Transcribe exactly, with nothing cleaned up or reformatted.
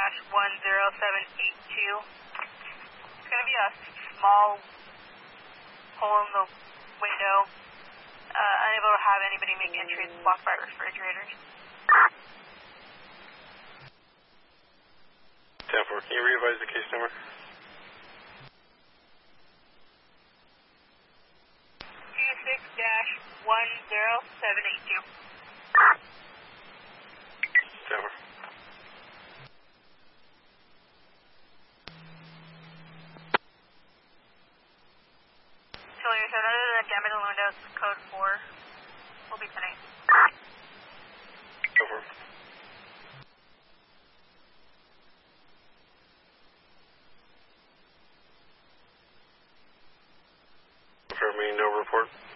one zero seven eight two. It's going to be a small hole in the window, uh, unable to have anybody make entries blocked by refrigerators. ten four, can you re-advise the case number? two six one zero seven eight two. ten four. So other than damage on the windows, code four will be tonight. Go for it. For me, no report.